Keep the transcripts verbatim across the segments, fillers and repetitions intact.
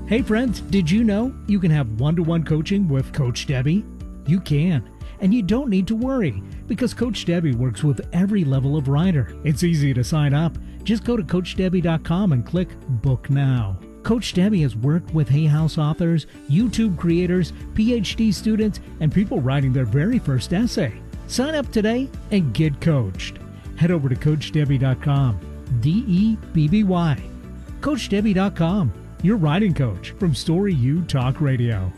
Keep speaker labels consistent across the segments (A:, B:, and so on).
A: Hey friends, did you know you can have one-to-one coaching with Coach Debbie? You can, and you don't need to worry because Coach Debbie works with every level of rider. It's easy to sign up. Just go to coach debbie dot com and click Book Now. Coach Debbie has worked with Hay House authors, YouTube creators, P H D students, and people writing their very first essay. Sign up today and get coached. Head over to coach debbie dot com, D E B B Y. coach debbie dot com, your writing coach from Story U Talk Radio.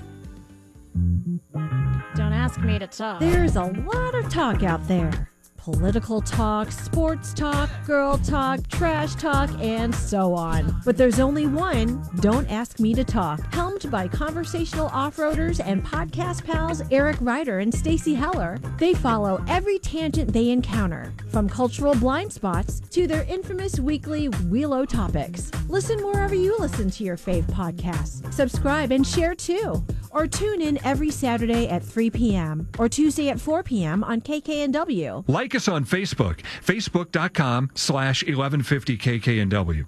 B: Don't ask me to talk.
C: There's a lot of talk out there. Political talk, sports talk, girl talk, trash talk, and so on. But there's only one, Don't Ask Me to Talk, helmed by conversational off-roaders and podcast pals Eric Ryder and Stacy Heller. They follow every tangent they encounter, from cultural blind spots to their infamous weekly Wheelo topics. Listen wherever you listen to your fave podcasts. Subscribe and share too. Or tune in every Saturday at three p.m. or Tuesday at four p.m. on K K N W.
D: Like us on Facebook, facebook.com slash 1150 KKNW.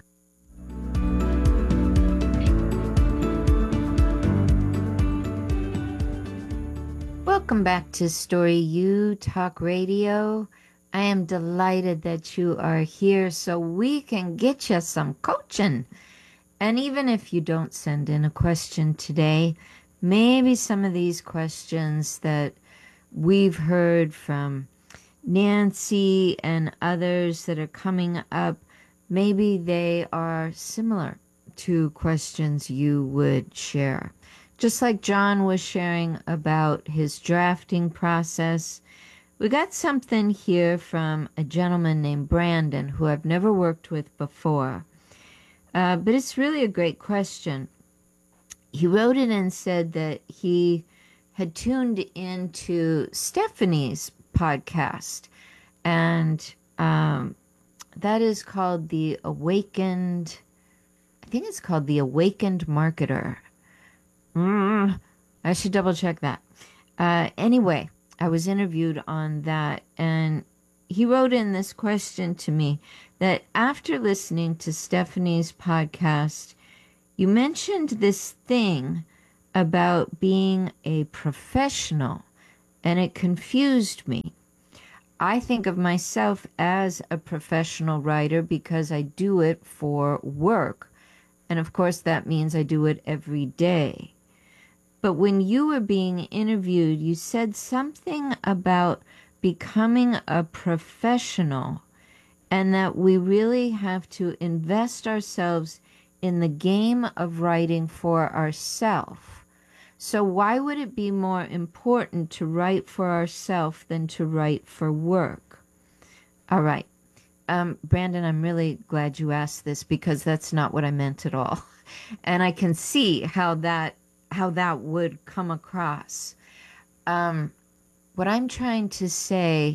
E: Welcome back to Story U Talk Radio. I am delighted that you are here so we can get you some coaching. And even if you don't send in a question today, maybe some of these questions that we've heard from Nancy and others that are coming up, maybe they are similar to questions you would share. Just like John was sharing about his drafting process, we got something here from a gentleman named Brandon who I've never worked with before. Uh, but it's really a great question. He wrote it and said that he had tuned into Stephanie's podcast, and um, that is called The Awakened, I think it's called The Awakened Marketer. Mm, I should double check that. Uh, anyway, I was interviewed on that, and he wrote in this question to me that after listening to Stephanie's podcast, you mentioned this thing about being a professional, and it confused me. I think of myself as a professional writer because I do it for work. And of course, that means I do it every day. But when you were being interviewed, you said something about becoming a professional and that we really have to invest ourselves in the game of writing for ourselves. So why would it be more important to write for ourselves than to write for work? All right. Um, Brandon, I'm really glad you asked this because that's not what I meant at all. And I can see how that how that would come across. Um, what I'm trying to say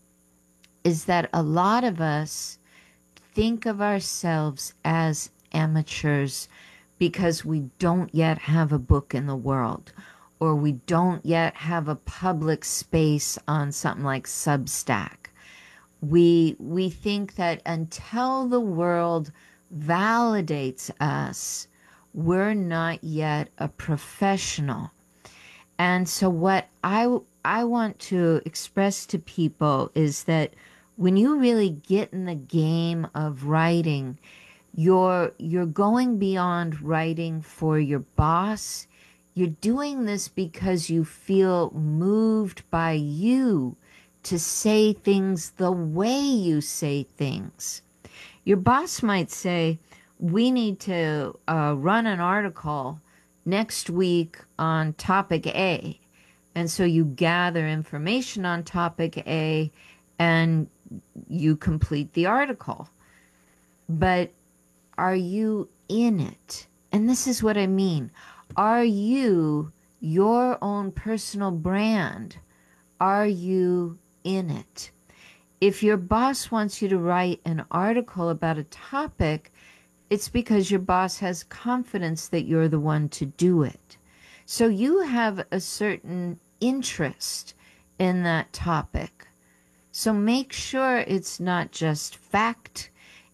E: is that a lot of us think of ourselves as amateurs because we don't yet have a book in the world, or we don't yet have a public space on something like Substack. We we think that until the world validates us, we're not yet a professional. And so what I, I want to express to people is that when you really get in the game of writing, you're you're going beyond writing for your boss. You're doing this because you feel moved by you to say things the way you say things. Your boss might say, we need to uh, run an article next week on topic A. And so you gather information on topic A and you complete the article. But are you in it? And this is what I mean. Are you your own personal brand? Are you in it? If your boss wants you to write an article about a topic, it's because your boss has confidence that you're the one to do it. So you have a certain interest in that topic. So make sure it's not just fact.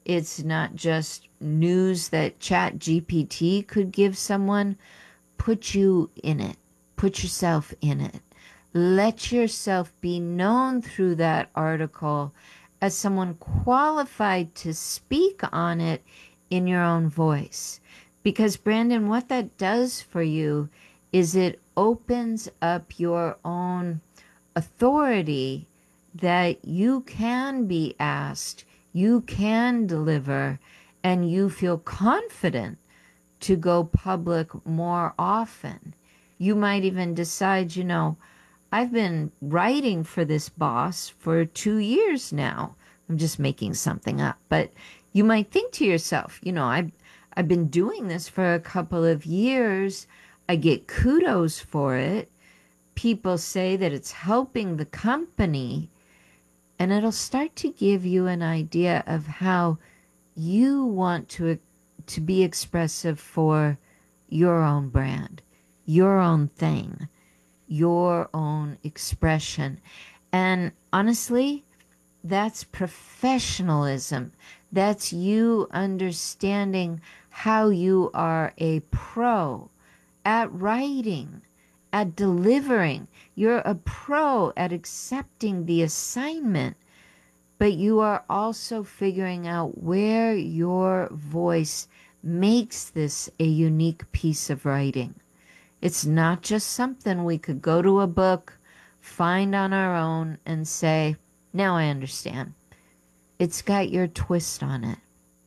E: It's not just news that Chat G P T could give someone. Put you in it. Put yourself in it. Let yourself be known through that article as someone qualified to speak on it in your own voice. Because, Brandon, what that does for you is it opens up your own authority that you can be asked, you can deliver, and you feel confident to go public more often. You might even decide, you know, I've been writing for this boss for two years now. I'm just making something up. But you might think to yourself, you know, I've, I've been doing this for a couple of years. I get kudos for it. People say that it's helping the company. And it'll start to give you an idea of how you want to, to be expressive for your own brand, your own thing, your own expression. And honestly, that's professionalism. That's you understanding how you are a pro at writing, at delivering. You're a pro at accepting the assignment, but you are also figuring out where your voice makes this a unique piece of writing. It's not just something we could go to a book, find on our own, and say, now I understand. It's got your twist on it.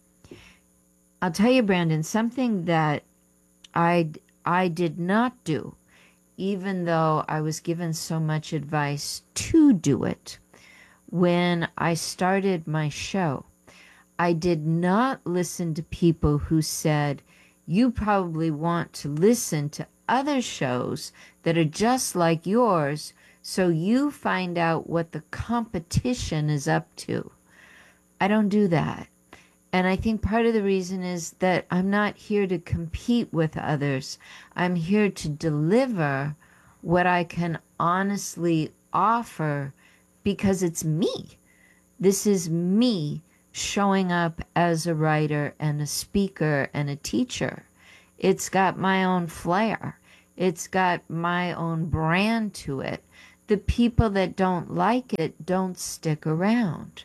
E: I'll tell you, Brandon, something that I, I did not do, even though I was given so much advice to do it. When I started my show, I did not listen to people who said, you probably want to listen to other shows that are just like yours so you find out what the competition is up to. I don't do that. And I think part of the reason is that I'm not here to compete with others. I'm here to deliver what I can honestly offer because it's me. This is me showing up as a writer and a speaker and a teacher. It's got my own flair. It's got my own brand to it. The people that don't like it don't stick around.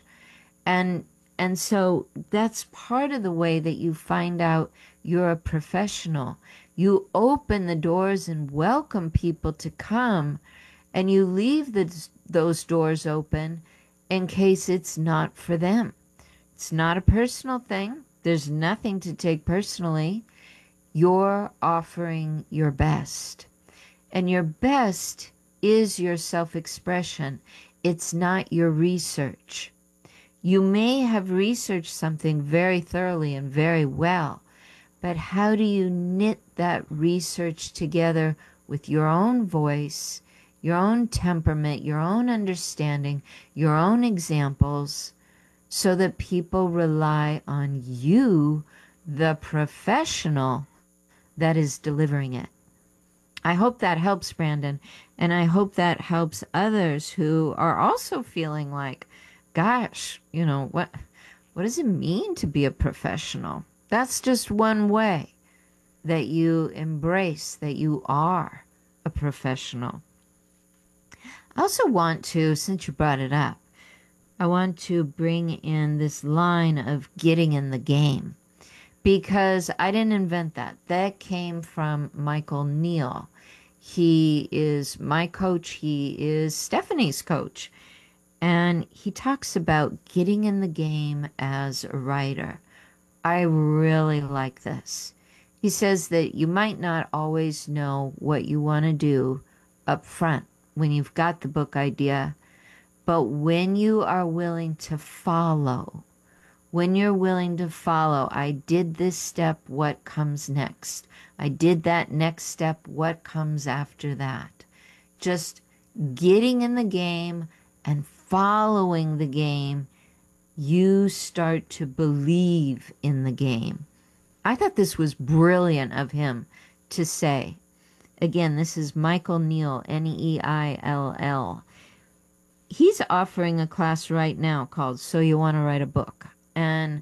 E: And And so that's part of the way that you find out you're a professional. You open the doors and welcome people to come, and you leave the, those doors open in case it's not for them. It's not a personal thing. There's nothing to take personally. You're offering your best. And your best is your self-expression. It's not your research. You may have researched something very thoroughly and very well, but how do you knit that research together with your own voice, your own temperament, your own understanding, your own examples, so that people rely on you, the professional that is delivering it? I hope that helps, Brandon, and I hope that helps others who are also feeling like, gosh, you know, what what does it mean to be a professional? That's just one way that you embrace that you are a professional. I also want to, since you brought it up, I want to bring in this line of getting in the game, because I didn't invent that. That came from Michael Neal. He is my coach. He is Stephanie's coach. And he talks about getting in the game as a writer. I really like this. He says that you might not always know what you want to do up front when you've got the book idea, but when you are willing to follow, when you're willing to follow, I did this step, what comes next? I did that next step, what comes after that? Just getting in the game and following the game, you start to believe in the game. I thought this was brilliant of him to say. Again, this is Michael Neal, N E I L L. He's offering a class right now called So You Want to Write a Book. And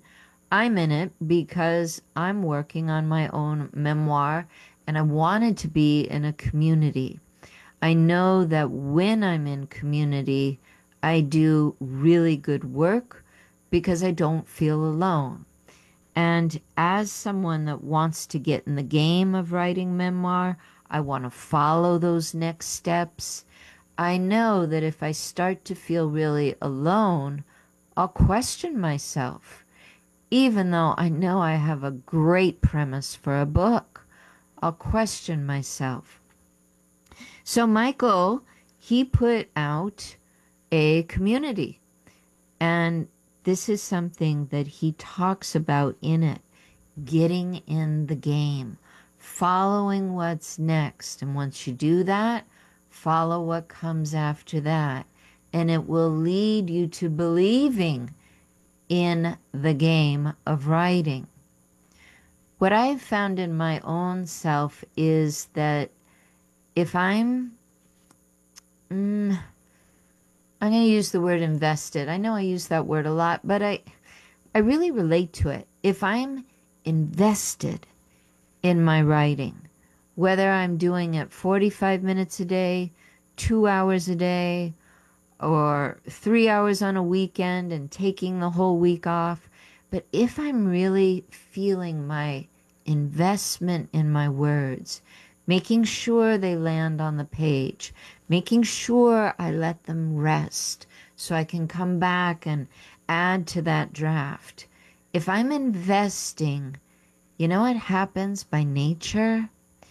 E: I'm in it because I'm working on my own memoir and I wanted to be in a community. I know that when I'm in community, I do really good work because I don't feel alone. And as someone that wants to get in the game of writing memoir, I want to follow those next steps. I know that if I start to feel really alone, I'll question myself. Even though I know I have a great premise for a book, I'll question myself. So Michael, he put out a community, and this is something that he talks about in it, getting in the game, following what's next. And once you do that, follow what comes after that. And it will lead you to believing in the game of writing. What I've found in my own self is that if I'm, mm, I'm going to use the word invested. I know I use that word a lot, but I, I really relate to it. If I'm invested in my writing, whether I'm doing it forty-five minutes a day, two hours a day, or three hours on a weekend and taking the whole week off. But if I'm really feeling my investment in my words, making sure they land on the page, making sure I let them rest so I can come back and add to that draft. If I'm investing, you know what happens by nature?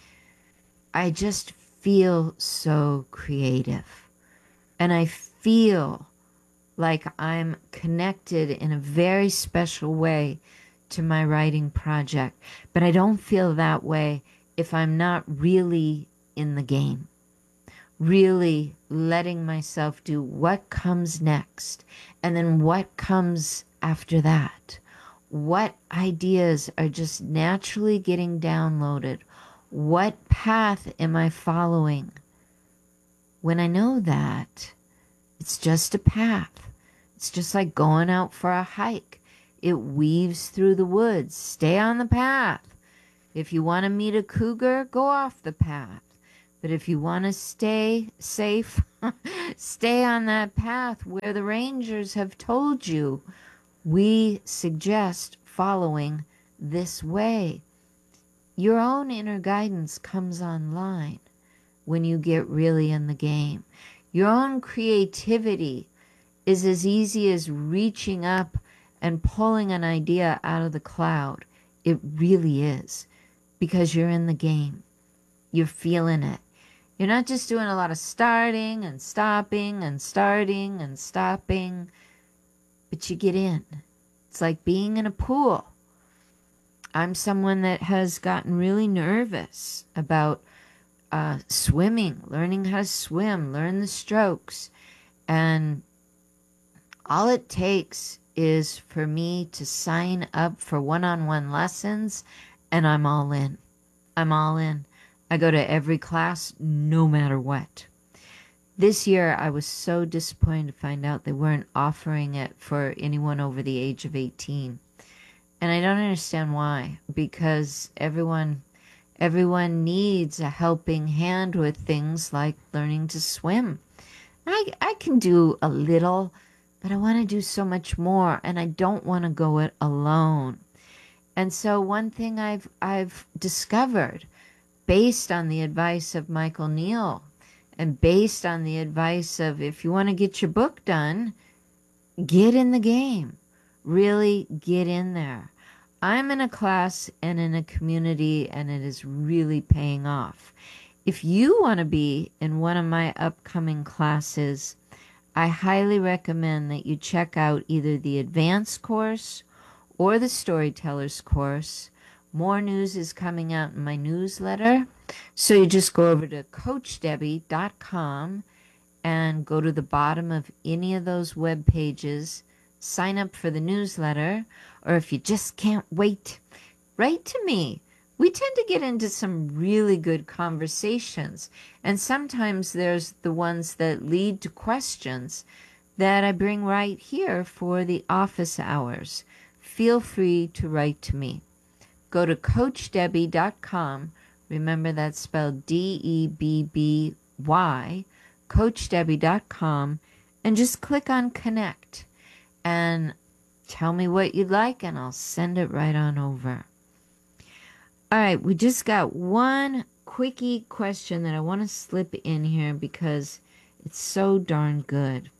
E: I just feel so creative. And I feel like I'm connected in a very special way to my writing project. But I don't feel that way if I'm not really in the game, really letting myself do what comes next and then what comes after that. What ideas are just naturally getting downloaded? What path am I following? When I know that, it's just a path. It's just like going out for a hike. It weaves through the woods. Stay on the path. If you want to meet a cougar, go off the path. But if you want to stay safe, stay on that path where the rangers have told you. We suggest following this way. Your own inner guidance comes online when you get really in the game. Your own creativity is as easy as reaching up and pulling an idea out of the cloud. It really is, because you're in the game. You're feeling it. You're not just doing a lot of starting and stopping and starting and stopping, but you get in. It's like being in a pool. I'm someone that has gotten really nervous about uh, swimming, learning how to swim, learn the strokes. And all it takes is for me to sign up for one-on-one lessons, and I'm all in. I'm all in. I go to every class, no matter what. This year, I was so disappointed to find out they weren't offering it for anyone over the age of eighteen. And I don't understand why, because everyone everyone needs a helping hand with things like learning to swim. I, I can do a little, but I want to do so much more, and I don't want to go it alone. And so one thing I've I've discovered, based on the advice of Michael Neal, and based on the advice of, if you want to get your book done, get in the game. Really get in there. I'm in a class and in a community, and it is really paying off. If you want to be in one of my upcoming classes, I highly recommend that you check out either the advanced course or the storyteller's course. More news is coming out in my newsletter. So you just go over to coach debbie dot com and go to the bottom of any of those web pages, sign up for the newsletter, or if you just can't wait, write to me. We tend to get into some really good conversations, and sometimes there's the ones that lead to questions that I bring right here for the office hours. feel free to write to me. Go to coach debby dot com. Remember, that's spelled D E B B Y, coach debby dot com, and just click on Connect and tell me what you'd like, and I'll send it right on over. All right, we just got one quickie question that I want to slip in here because it's so darn good.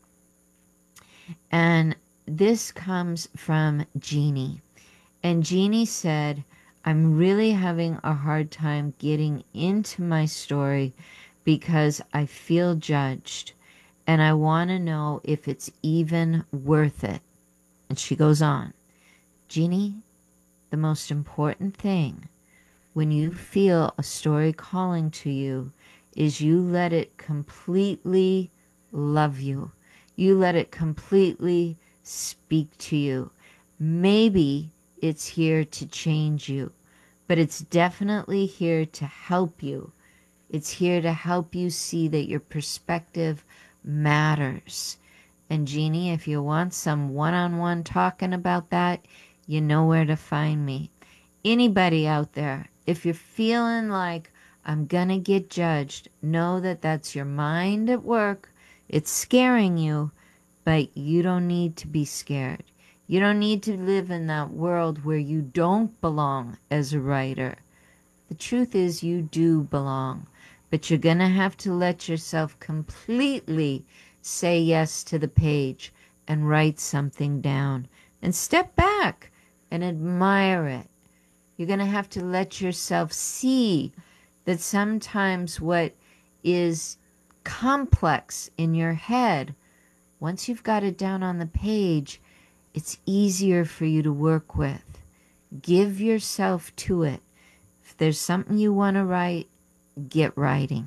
E: And this comes from Jeannie. And Jeannie said, I'm really having a hard time getting into my story because I feel judged, and I want to know if it's even worth it. And she goes on, Jeannie, the most important thing when you feel a story calling to you is you let it completely love you. You let it completely speak to you. Maybe it's here to change you, but it's definitely here to help you. It's here to help you see that your perspective matters. And Jeannie, if you want some one-on-one talking about that, you know where to find me. Anybody out there, if you're feeling like I'm gonna get judged, know that that's your mind at work. It's scaring you, but you don't need to be scared. You don't need to live in that world where you don't belong as a writer. The truth is you do belong, but you're gonna have to let yourself completely say yes to the page and write something down and step back and admire it. You're going to have to let yourself see that sometimes what is complex in your head, once you've got it down on the page, it's easier for you to work with. Give yourself to it. If there's something you want to write, get writing.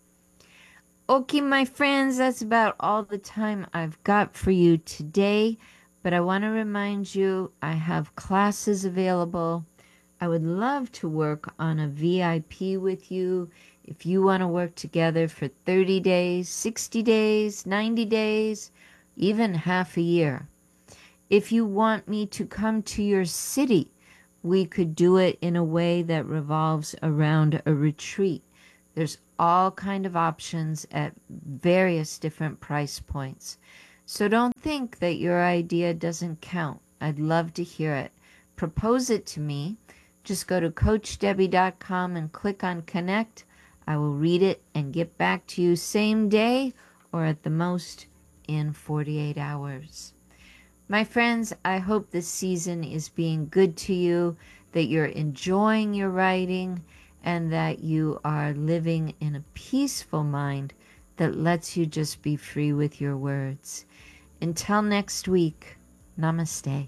E: Okay, my friends, that's about all the time I've got for you today. But I want to remind you, I have classes available. I would love to work on a V I P with you. If you want to work together for thirty days, sixty days, ninety days, even half a year. If you want me to come to your city, we could do it in a way that revolves around a retreat. There's all kind of options at various different price points. So don't think that your idea doesn't count. I'd love to hear it. Propose it to me. Just go to coach debby dot com and click on Connect. I will read it and get back to you same day or at the most in forty-eight hours. My friends, I hope this season is being good to you, that you're enjoying your writing, and that you are living in a peaceful mind that lets you just be free with your words. Until next week, namaste.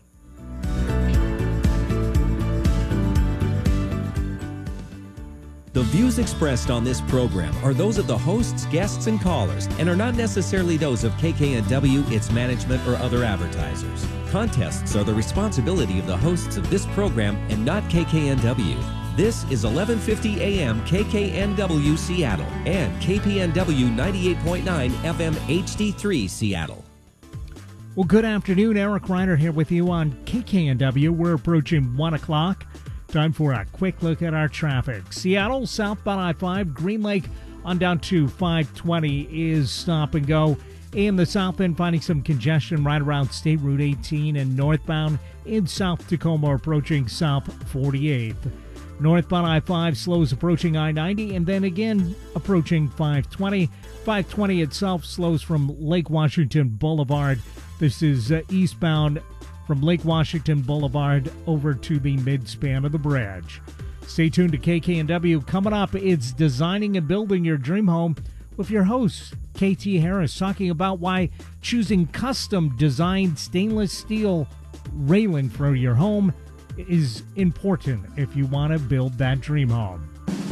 B: The views expressed on this program are those of the hosts, guests, and callers, and are not necessarily those of K K N W, its management, or other advertisers. Contests are the responsibility of the hosts of this program and not K K N W. This is eleven fifty A M K K N W Seattle and K P N W ninety-eight point nine F M H D three Seattle.
A: Well, good afternoon. Eric Reiner here with you on K K N W. We're approaching one o'clock. Time for a quick look at our traffic. Seattle, southbound I five, Green Lake on down to five twenty is stop and go. In the south end, finding some congestion right around State Route eighteen, and northbound in South Tacoma approaching South forty-eighth. Northbound I five slows approaching I ninety, and then again approaching five twenty. five twenty itself slows from Lake Washington Boulevard. This is uh, eastbound from Lake Washington Boulevard over to the midspan of the bridge. Stay tuned to K K N W. Coming up, it's Designing and Building Your Dream Home with your host, K T Harris, talking about why choosing custom designed stainless steel railing for your home is important if you want to build that dream home.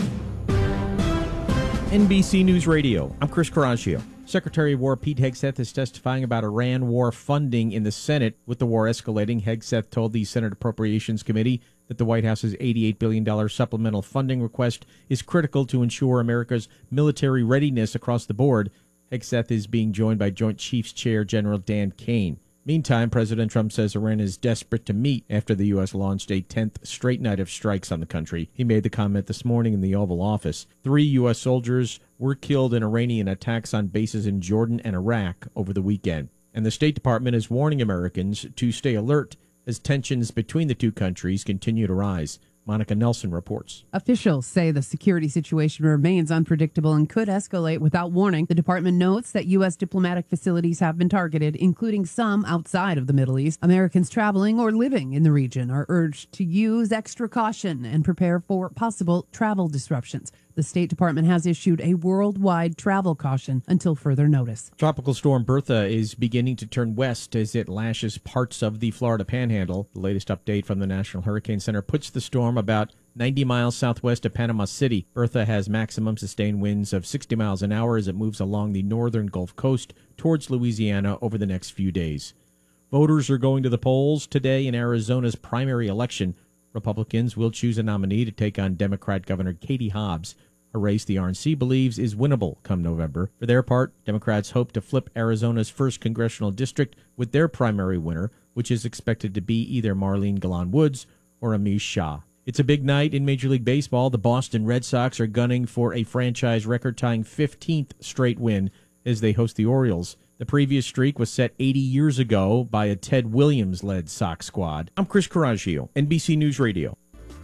F: N B C News Radio, I'm Chris Caraccio. Secretary of War Pete Hegseth is testifying about Iran war funding in the Senate. With the war escalating, Hegseth told the Senate Appropriations Committee that the White House's eighty-eight billion dollars supplemental funding request is critical to ensure America's military readiness across the board. Hegseth is being joined by Joint Chiefs Chair General Dan Kane. Meantime, President Trump says Iran is desperate to meet after the U S launched a tenth straight night of strikes on the country. He made the comment this morning in the Oval Office. Three U S soldiers were killed in Iranian attacks on bases in Jordan and Iraq over the weekend. And the State Department is warning Americans to stay alert as tensions between the two countries continue to rise. Monica Nelson reports.
G: Officials say the security situation remains unpredictable and could escalate without warning. The department notes that U S diplomatic facilities have been targeted, including some outside of the Middle East. Americans traveling or living in the region are urged to use extra caution and prepare for possible travel disruptions. The State Department has issued a worldwide travel caution until further notice.
F: Tropical storm Bertha is beginning to turn west as it lashes parts of the Florida Panhandle. The latest update from the National Hurricane Center puts the storm about ninety miles southwest of Panama City. Bertha has maximum sustained winds of sixty miles an hour as it moves along the northern Gulf Coast towards Louisiana over the next few days. Voters are going to the polls today in Arizona's primary election. Republicans will choose a nominee to take on Democrat Governor Katie Hobbs, a race the R N C believes is winnable come November. For their part, Democrats hope to flip Arizona's first congressional district with their primary winner, which is expected to be either Marlene Galan Woods or Amish Shah. It's a big night in Major League Baseball. The Boston Red Sox are gunning for a franchise record-tying fifteenth straight win as they host the Orioles. The previous streak was set eighty years ago by a Ted Williams-led Sox squad. I'm Chris Coraggio, N B C News Radio.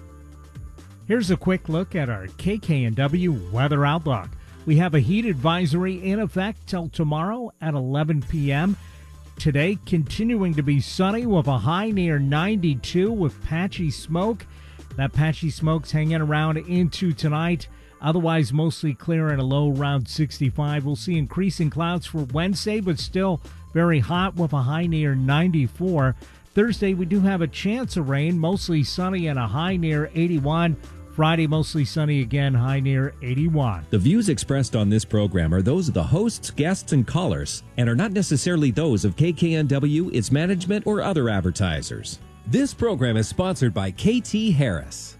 A: Here's a quick look at our K K N W weather outlook. We have a heat advisory in effect till tomorrow at eleven p.m. Today, continuing to be sunny with a high near ninety-two with patchy smoke. That patchy smoke's hanging around into tonight. Otherwise, mostly clear and a low around sixty-five. We'll see increasing clouds for Wednesday, but still very hot with a high near ninety-four. Thursday, we do have a chance of rain, mostly sunny and a high near eighty-one. Friday, mostly sunny again, high near eighty-one.
B: The views expressed on this program are those of the hosts, guests, and callers, and are not necessarily those of K K N W, its management, or other advertisers. This program is sponsored by K T Harris.